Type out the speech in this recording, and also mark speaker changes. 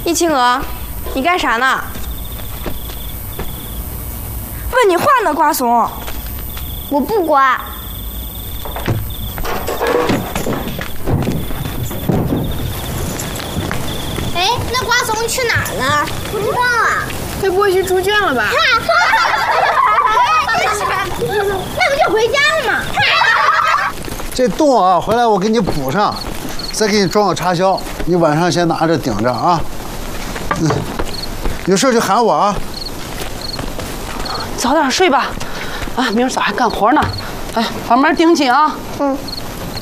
Speaker 1: 易清娥，你干啥呢？问你话呢，瓜怂！
Speaker 2: 我不刮。哎，那瓜怂去哪儿了？不知道啊。
Speaker 1: 该不会去猪圈了吧？
Speaker 2: 那不就回家了吗？
Speaker 3: 这洞啊，回来我给你补上，再给你装个插销，你晚上先拿着顶着啊。有事就喊我啊。
Speaker 4: 早点睡吧，啊，明儿早还干活呢。哎，慢慢盯紧啊。